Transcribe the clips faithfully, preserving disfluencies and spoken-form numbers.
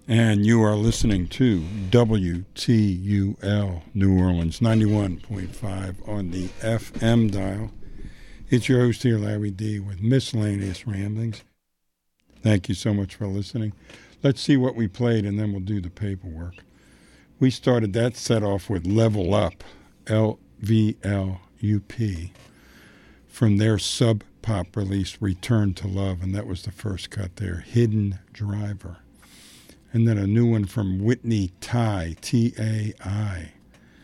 And you are listening to W T U L New Orleans, ninety-one point five on the F M dial. It's your host here, Larry D, with Miscellaneous Ramblings. Thank you so much for listening. Let's see what we played, and then we'll do the paperwork. We started that set off with Level Up, L V L U P, from their sub-pop release, Return to Love, and that was the first cut there, Hidden Driver. And then a new one from Whitney Tai, T A I.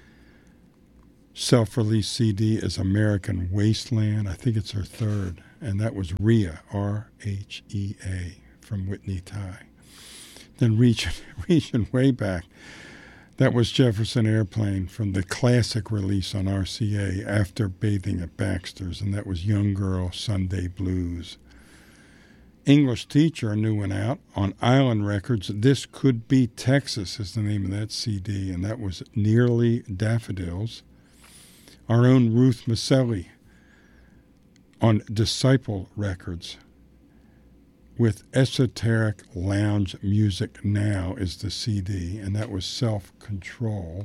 Self-release C D is American Wasteland. I think it's her third. And that was Rhea, R H E A, from Whitney Tai. Then reaching, reaching way back, that was Jefferson Airplane from the classic release on R C A, After Bathing at Baxter's. And that was Young Girl, Sunday Blues. English Teacher, a new one out on Island Records. This Could Be Texas is the name of that C D, and that was Nearly Daffodils. Our own Ruth Maselli on Disciple Records with Esoteric Lounge Music Now is the C D, and that was Self-Control.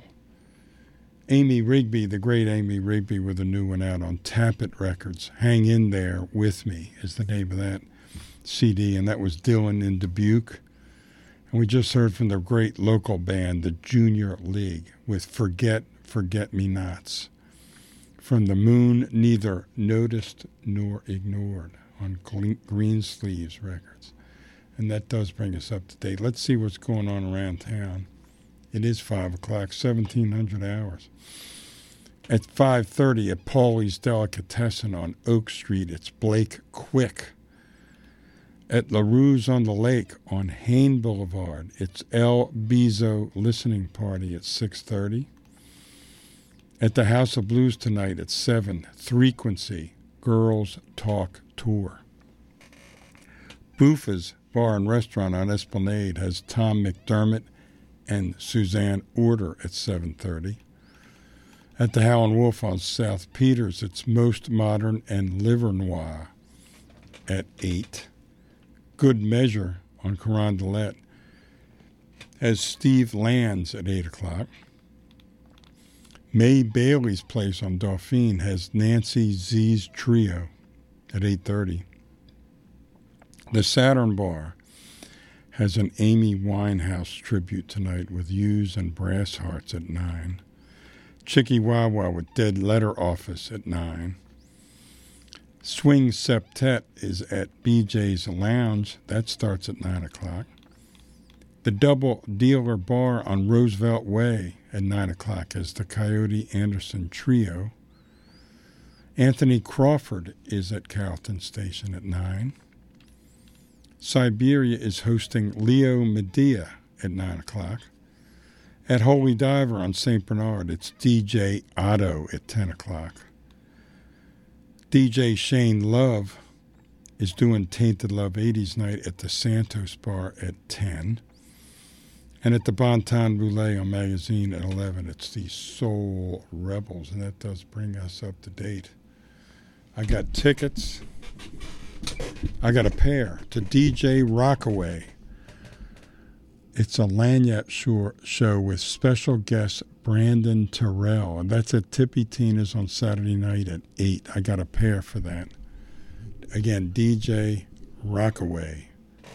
Amy Rigby, the great Amy Rigby, with a new one out on Tappet Records. Hang In There With Me is the name of that C D, and that was Dylan in Dubuque. And we just heard from the great local band, the Junior League, with Forget, Forget Me Nots. From the Moon, Neither Noticed Nor Ignored on Greensleeves Records. And that does bring us up to date. Let's see what's going on around town. It is five o'clock, seventeen hundred hours. At five thirty at Paulie's Delicatessen on Oak Street, it's Blake Quick. At LaRue's on the Lake on Hain Boulevard, it's El Bezo Listening Party at six thirty. At the House of Blues tonight at seven, Frequency Girls Talk Tour. Boofa's Bar and Restaurant on Esplanade has Tom McDermott and Suzanne Order at seven thirty. At the Howlin' Wolf on South Peters, it's Most Modern and Livernois at eight. Good Measure on Carondelet has Steve Lands at eight o'clock. May Bailey's Place on Dauphine has Nancy Z's Trio at eight thirty. The Saturn Bar has an Amy Winehouse tribute tonight with Hughes and Brass Hearts at nine. Chicky Wawa with Dead Letter Office at nine. Swing Septet is at B J's Lounge. That starts at nine o'clock. The Double Dealer Bar on Roosevelt Way at nine o'clock is the Coyote Anderson Trio. Anthony Crawford is at Carrollton Station at nine. Siberia is hosting Leo Medea at nine o'clock. At Holy Diver on Saint Bernard, it's D J Otto at ten o'clock. D J Shane Love is doing Tainted Love eighties Night at the Santos Bar at ten. And at the Bon Ton Boulay on Magazine at eleven, it's the Soul Rebels, and that does bring us up to date. I got tickets. I got a pair to D J Rockaway. It's a lanyard show with special guest Brandon Terrell, and that's at Tippy Tina's on Saturday night at eight. I got a pair for that. Again, D J Rockaway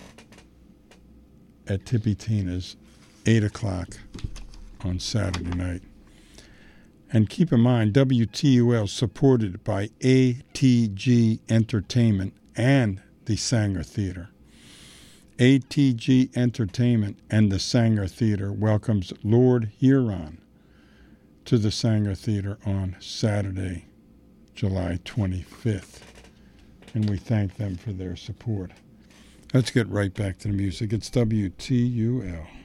at Tippy Tina's, eight o'clock on Saturday night. And keep in mind, W T U L supported by A T G Entertainment and the Sanger Theater. A T G Entertainment and the Sanger Theater welcomes Lord Huron to the Sanger Theater on Saturday, July twenty-fifth. And we thank them for their support. Let's get right back to the music. It's W T U L.